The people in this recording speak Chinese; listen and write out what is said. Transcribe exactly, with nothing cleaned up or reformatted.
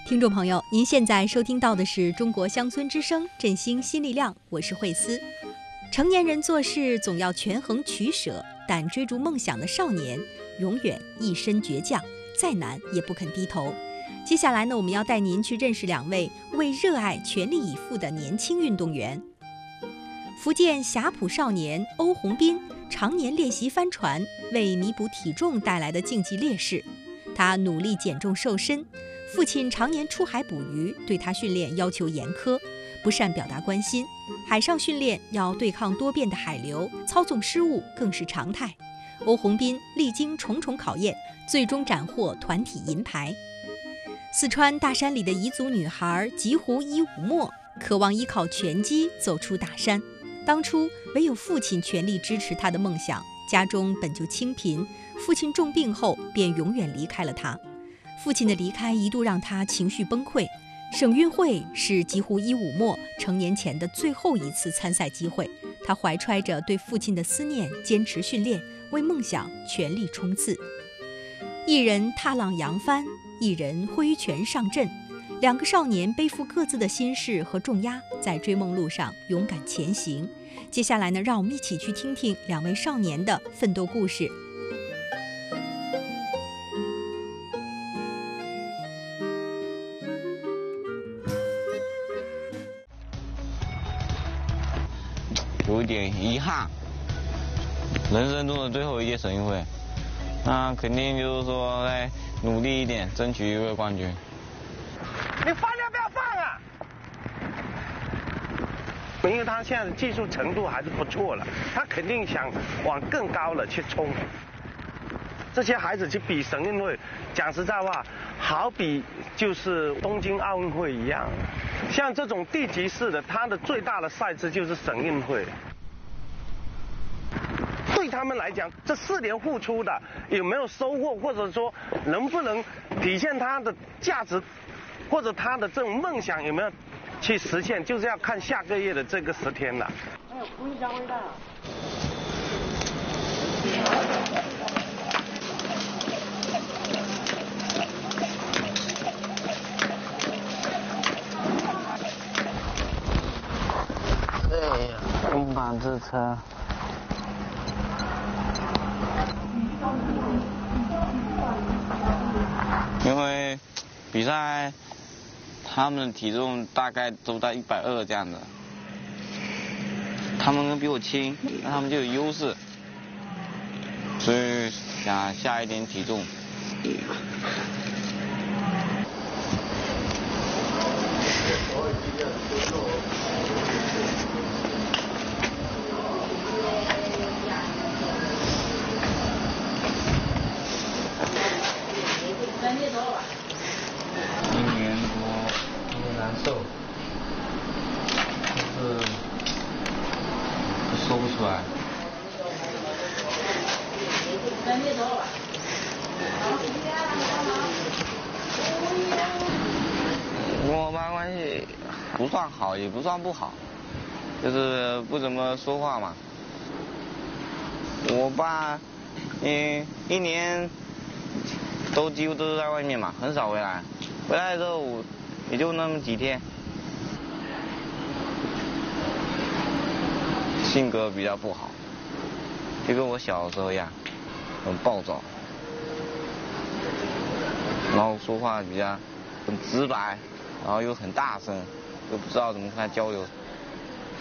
听众朋友，您现在收听到的是中国乡村之声，振兴新力量，我是慧思。成年人做事总要权衡取舍，但追逐梦想的少年永远一身倔强，再难也不肯低头。接下来呢，我们要带您去认识两位为热爱全力以赴的年轻运动员。福建霞浦少年欧宏斌常年练习帆船，为弥补体重带来的竞技劣势，他努力减重瘦身。父亲常年出海捕鱼，对他训练要求严苛，不善表达关心。海上训练要对抗多变的海流，操纵失误更是常态。欧宏斌历经重重考验，最终斩获团体银牌。四川大山里的彝族女孩吉湖伊武莫，渴望依靠拳击走出大山。当初唯有父亲全力支持她的梦想，家中本就清贫，父亲重病后便永远离开了她。父亲的离开一度让他情绪崩溃。省运会是吉湖伊武莫成年前的最后一次参赛机会，他怀揣着对父亲的思念，坚持训练，为梦想全力冲刺。一人踏浪扬帆，一人挥拳上阵，两个少年背负各自的心事和重压，在追梦路上勇敢前行。接下来呢，让我们一起去听听两位少年的奋斗故事。 有一点遗憾，人生中的最后一届省运会，那肯定就是说再努力一点，争取一个冠军。 你放要不要放啊？因为他现在的技术程度还是不错了，他肯定想往更高了去冲。这些孩子去比省运会，讲实在话，好比就是东京奥运会一样。像这种地级市的，它的最大的赛事就是省运会。对他们来讲，这四年付出的有没有收获，或者说能不能体现它的价值，或者他的这种梦想有没有去实现，就是要看下个月的这个十天了。还有不一家回来。 哎呀，公版这车。因为比赛，他们的体重大概都在一百二这样的，他们比我轻，那他们就有优势，所以想下一点体重。一年多有点难受，就是说不出来。跟我爸关系不算好，也不算不好，就是不怎么说话嘛。我爸，嗯，一年都几乎都是在外面嘛，很少回来。回来的时候也就那么几天。性格比较不好，就跟我小时候一样，很暴躁，然后说话比较很直白，然后又很大声，又不知道怎么跟他交流。